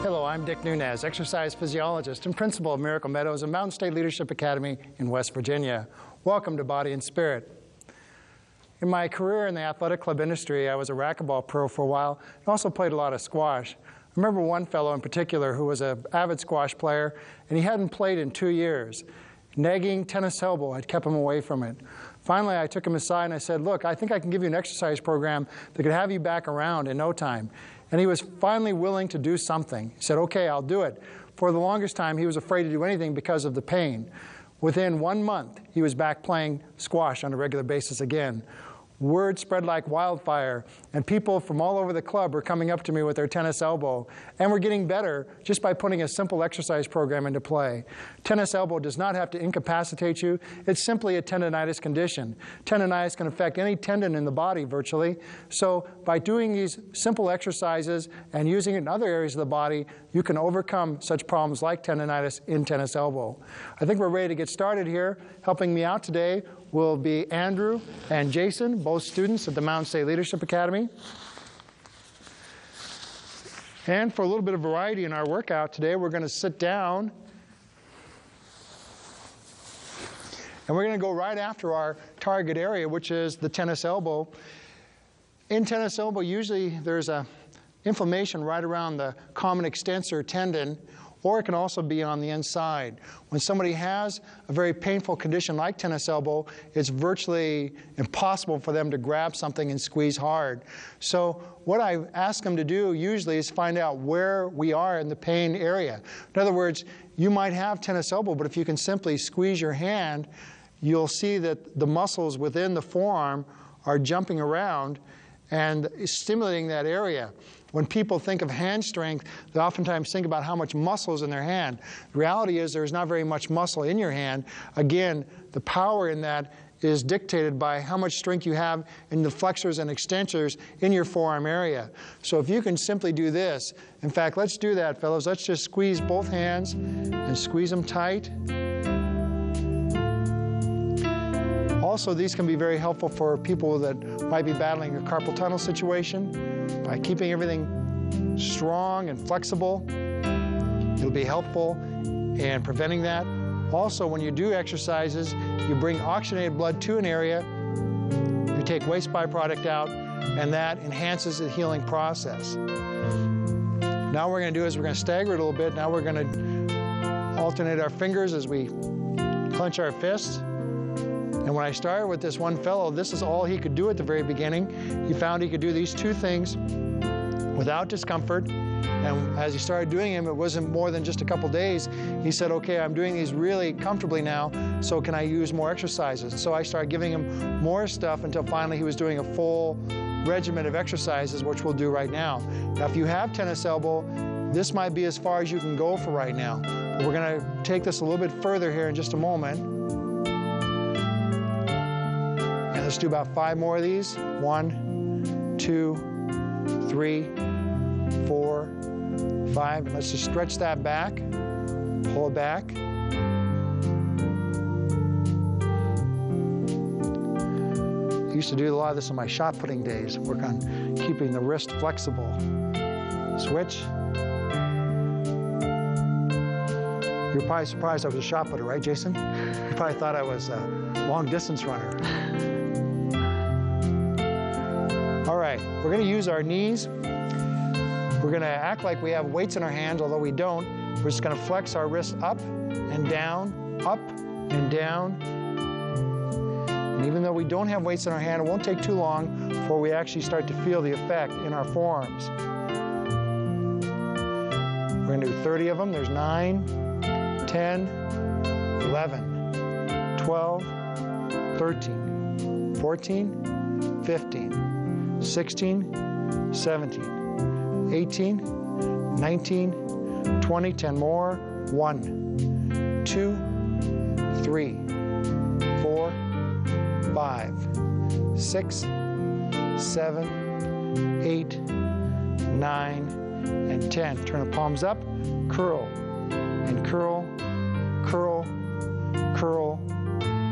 Hello, I'm Dick Nunez, exercise physiologist and principal of Miracle Meadows and Mountain State Leadership Academy in West Virginia. Welcome to Body and Spirit. In my career in the athletic club industry, I was a racquetball pro for a while and also played a lot of squash. I remember one fellow in particular who was an avid squash player, and he hadn't played in 2 years. Nagging tennis elbow had kept him away from it. Finally, I took him aside and I said, look, I think I can give you an exercise program that could have you back around in no time. And he was finally willing to do something. He said, okay, I'll do it. For the longest time, he was afraid to do anything because of the pain. Within 1 month, he was back playing squash on a regular basis again. Word spread like wildfire, and people from all over the club were coming up to me with their tennis elbow, and we're getting better just by putting a simple exercise program into play. Tennis elbow does not have to incapacitate you. It's simply a tendonitis condition. Tendonitis can affect any tendon in the body virtually, so by doing these simple exercises and using it in other areas of the body, you can overcome such problems like tendonitis in tennis elbow. I think we're ready to get started here. Helping me out today will be Andrew and Jason, both students at the Mountain State Leadership Academy. And for a little bit of variety in our workout today, we're going to sit down and we're going to go right after our target area, which is the tennis elbow. In tennis elbow, usually there's a inflammation right around the common extensor tendon, or it can also be on the inside. When somebody has a very painful condition like tennis elbow, it's virtually impossible for them to grab something and squeeze hard. So what I ask them to do usually is find out where we are in the pain area. In other words, you might have tennis elbow, but if you can simply squeeze your hand, you'll see that the muscles within the forearm are jumping around and stimulating that area. When people think of hand strength, they oftentimes think about how much muscle is in their hand. The reality is there's not very much muscle in your hand. Again, the power in that is dictated by how much strength you have in the flexors and extensors in your forearm area. So if you can simply do this, in fact, let's do that, fellows. Let's just squeeze both hands and squeeze them tight. Also, these can be very helpful for people that might be battling a carpal tunnel situation. By keeping everything strong and flexible, it'll be helpful in preventing that. Also, when you do exercises, you bring oxygenated blood to an area, you take waste byproduct out, and that enhances the healing process. Now what we're going to do is we're going to stagger it a little bit. Now we're going to alternate our fingers as we clench our fists. And when I started with this one fellow, this is all he could do at the very beginning. He found he could do these two things without discomfort. And as he started doing them, it wasn't more than just a couple days. He said, okay, I'm doing these really comfortably now, so can I use more exercises? So I started giving him more stuff until finally he was doing a full regimen of exercises, which we'll do right now. Now, if you have tennis elbow, this might be as far as you can go for right now. But we're going to take this a little bit further here in just a moment. Let's do about 5 more of these. 1, 2, 3, 4, 5. And let's just stretch that back. Pull it back. I used to do a lot of this in my shot putting days. Work on keeping the wrist flexible. Switch. You're probably surprised I was a shot putter, right, Jason? You probably thought I was a long distance runner. All right, we're going to use our knees. We're going to act like we have weights in our hands, although we don't. We're just going to flex our wrists up and down, up and down. And even though we don't have weights in our hand, it won't take too long before we actually start to feel the effect in our forearms. We're going to do 30 of them. There's 9, 10, 11, 12, 13, 14, 15. 16, 17, 18, 19, 20, 10 more. 1, 2, 3, 4, 5, 6, 7, 8, 9, and 10. Turn the palms up, curl, and curl, curl, curl,